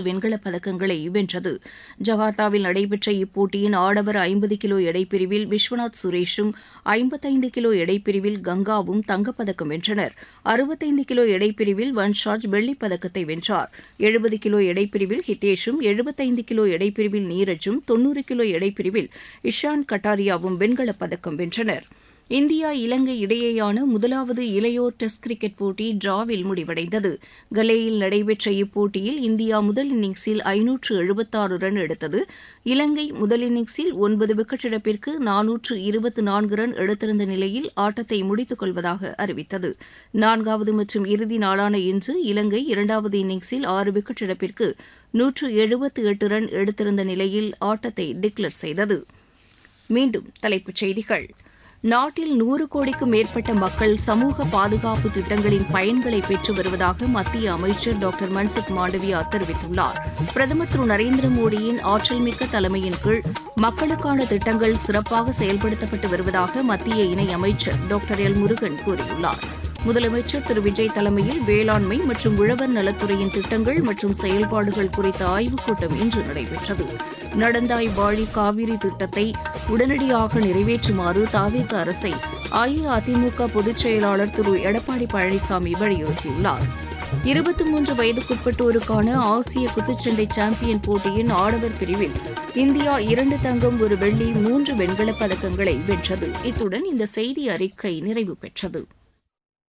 வெண்கலப் பதக்கங்களை வென்றது. ஜகார்த்தாவில் நடைபெற்ற இப்போட்டியின் ஆடவர் 50 கிலோ எடைப்பிரிவில் விஸ்வநாத் சுரேஷும் 55 கிலோ எடைப்பிரிவில் கங்காவும் தங்கப்பதக்கம் வென்றனர். 65 கிலோ எடைப்பிரிவில் வன்ஷாஜ் வெள்ளிப் பதக்கத்தை வென்றார். 70 கிலோ எடைப்பிரிவில் ஹிதேஷும் 75 கிலோ எடைப்பிரிவில் நீரஜும் 90 கிலோ எடைப்பிரிவில் இஷான் கட்டாரியாவும் வெண்கலப் பதக்கம் வென்றனர். இந்தியா இலங்கை இடையேயான முதலாவது இளையோர் டெஸ்ட் கிரிக்கெட் போட்டி டிராவில் முடிவடைந்தது. கலேயில் நடைபெற்ற இப்போட்டியில் இந்தியா முதல் இன்னிங்ஸில் 576 ரன் எடுத்தது. இலங்கை முதல் இன்னிங்ஸில் 9 விக்கெட் இழப்பிற்கு 424 ரன் எடுத்திருந்த நிலையில் ஆட்டத்தை முடித்துக் கொள்வதாக அறிவித்தது. 4வது மற்றும் இறுதி நாளான இன்று இலங்கை 2வது இன்னிங்ஸில் 6 விக்கெட் இழப்பிற்கு 178 ரன் எடுத்திருந்த நிலையில் ஆட்டத்தை டிக்ளேர் செய்தது. மீண்டும் தலைப்புச் செய்திகள். நாட்டில் 100 கோடிக்கும் மேற்பட்ட மக்கள் சமூக பாதுகாப்பு திட்டங்களின் பயன்களை பெற்று வருவதாக மத்திய அமைச்சர் டாக்டர் மன்சுக் மாண்டவியா தெரிவித்துள்ளார். பிரதமர் திரு நரேந்திர மோடியின் ஆற்றல்மிக்க தலைமையின் கீழ் மக்களுக்கான திட்டங்கள் சிறப்பாக செயல்படுத்தப்பட்டு வருவதாக மத்திய இணையமைச்சர் டாக்டர் எல் முருகன் கூறியுள்ளார். முதலமைச்சர் திரு விஜய் தலைமையில் வேளாண்மை மற்றும் உழவர் நலத்துறையின் திட்டங்கள் மற்றும் செயல்பாடுகள் குறித்த ஆய்வுக் கூட்டம் இன்று நடைபெற்றது. நடந்தாய் வாழி காவிரி திட்டத்தை உடனடியாக நிறைவேற்றுமாறு தவிக அரசை அஇஅதிமுக பொதுச் செயலாளர் திரு எடப்பாடி பழனிசாமி வலியுறுத்தியுள்ளார். 23 வயதுக்குட்பட்டோருக்கான ஆசிய குத்துச்சண்டை சாம்பியன் போட்டியின் ஆடவர் பிரிவில் இந்தியா 2 தங்கம் 1 வெள்ளி 3 வெண்கலப் பதக்கங்களை வென்றது. இத்துடன் இந்த செய்தி அறிக்கை நிறைவு பெற்றது.